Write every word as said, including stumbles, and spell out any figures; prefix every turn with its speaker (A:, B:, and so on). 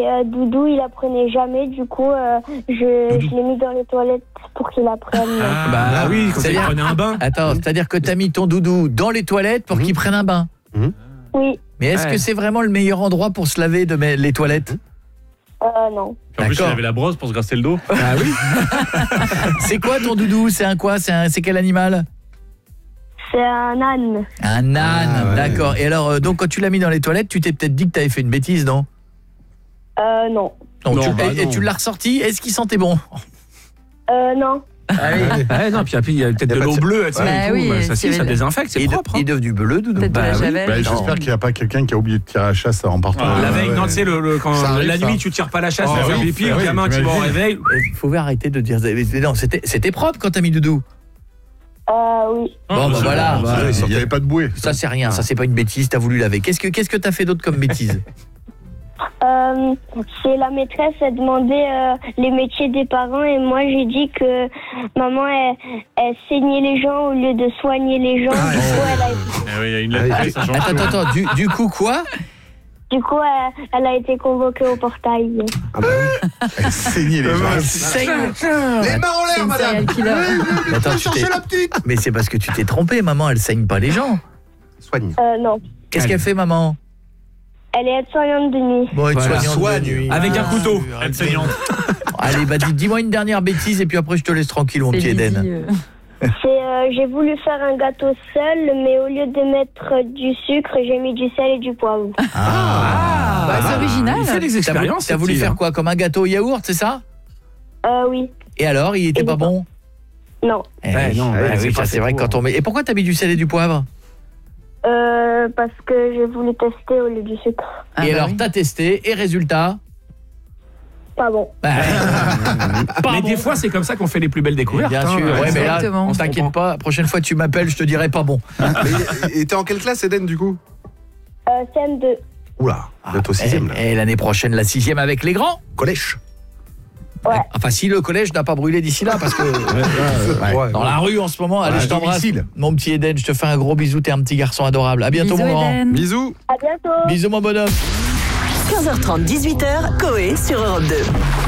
A: euh, Doudou, il apprenait jamais. Du coup, euh, je, je l'ai mis dans les toilettes pour qu'il apprenne.
B: Ah, bah oui, quand il prenait un bain.
C: Attends, c'est-à-dire que t'as mis ton doudou dans les toilettes pour mmh. qu'il prenne un bain.
D: Mmh.
A: Oui.
C: Mais est-ce ouais. que c'est vraiment le meilleur endroit pour se laver de les toilettes?
A: Euh, non.
B: En plus, il avait la brosse pour se grasser le dos.
C: Ah oui. C'est quoi ton doudou? C'est un quoi? C'est un, c'est quel animal?
A: C'est un âne.
C: Un âne, ah, ouais. D'accord. Et alors, euh, donc quand tu l'as mis dans les toilettes, tu t'es peut-être dit que tu avais fait une bêtise, non?
A: Euh, non.
C: Donc,
B: non
C: tu,
B: bah
C: et, et
B: non.
C: tu l'as ressorti, est-ce qu'il sentait bon?
A: Euh, non.
C: Ah oui.
B: Ah non, puis il y a peut-être de l'eau bleue, tu sais,
E: bah,
B: et
E: oui,
B: tout. Bah, ça, si, ça désinfecte, c'est propre.
C: Il est devenu bleu, Doudou.
E: Bah, oui.
D: bah, j'espère qu'il n'y a pas quelqu'un qui a oublié de tirer la chasse en partant.
B: Ah, la
D: ouais,
B: veille,
D: ouais.
B: non, tu sais, le, le, quand
D: arrive,
B: la
D: ça.
B: nuit, tu tires pas la chasse,
D: oh,
B: tu fais
D: oui,
B: pipi, le
D: oui,
B: gamin, tu vas au réveil.
C: Il faut arrêter de dire... Non, c'était, c'était propre quand t'as mis Doudou.
A: Euh, oui.
C: Bon, bah voilà.
D: Bah, il n'y avait pas de bouée.
C: Ça, c'est rien, ça, c'est pas une bêtise, t'as voulu laver. Qu'est-ce que qu'est-ce que t'as fait d'autre comme bêtise?
A: Euh, c'est la maîtresse a demandé euh, les métiers des parents et moi j'ai dit que maman elle, elle saignait les gens au lieu de soigner les gens.
D: Ah,
A: du coup elle a
B: Eh oui, il y a une lettre, ça change
C: Attends,
B: tout.
C: attends, attends, du, du coup quoi?
A: du coup elle, elle a été convoquée au portail.
D: Ah bah oui. Elle saignait les gens.
C: Elle saigne.
D: Les mains en l'air, madame.
C: Mais attends, tu t'es...
D: la petite.
C: Mais c'est parce que tu t'es trompé, maman, elle saigne pas les gens.
D: Soigne.
A: Euh, non.
C: Qu'est-ce qu'elle fait, maman?
A: Elle est aide-soignante de nuit.
C: Bon, une
B: Voilà.
C: soignante
D: Soigne.
C: de nuit.
B: Avec un
C: Ah,
B: couteau,
C: arrête.
B: elle saignante.
C: Allez, bah dis, dis-moi une dernière bêtise et puis après je te laisse tranquille, mon petit Eden.
E: euh...
A: C'est euh, j'ai voulu faire un gâteau seul, mais au lieu de mettre du sucre, j'ai mis du sel et du poivre.
C: Ah,
E: bah, c'est original.
B: Il fait des
C: T'as voulu,
B: expériences.
C: t'as voulu faire quoi? Comme un gâteau au yaourt, c'est ça?
A: Euh, oui.
C: Et alors, il était
A: Et
C: pas bon?
A: Non.
C: Eh
B: Ouais,
C: oui,
B: non,
C: eh
B: ouais,
C: oui,
B: c'est
C: ça
B: pas
C: c'est
B: fait
C: vrai que
B: pour.
C: quand on met... Et pourquoi t'as mis du sel et du poivre?
A: Euh, parce que j'ai voulu tester au lieu du sucre.
E: Ah,
C: et
E: bah
C: alors,
E: oui.
C: t'as testé, et résultat?
A: Pas bon.
C: Bah, pas
B: Mais
C: bon.
B: des fois, c'est comme ça qu'on fait les plus belles découvertes.
C: Bien
B: hein.
C: sûr, ouais, mais là,
E: Exactement.
C: on t'inquiète pas, la prochaine fois que tu m'appelles, je te dirai pas bon.
D: Et t'es en quelle classe, Eden, du coup?
A: Euh, C M deux.
D: Oula, bientôt sixième, là.
C: Et, et l'année prochaine, la sixième avec les grands?
D: Collège.
A: Ouais.
C: Enfin, si le collège n'a pas brûlé d'ici là, parce que
D: Ouais.
C: dans la rue en ce moment, allez,
D: Ouais,
C: je t'embrasse.
D: domicile.
C: Mon petit Eden, je te fais un gros bisou, t'es un petit garçon adorable. À bientôt,
E: Bisous,
C: mon grand.
E: Eden.
D: Bisous.
A: À bientôt.
C: Bisous, mon bonhomme.
F: quinze heures trente, dix-huit heures, Coé sur Europe deux.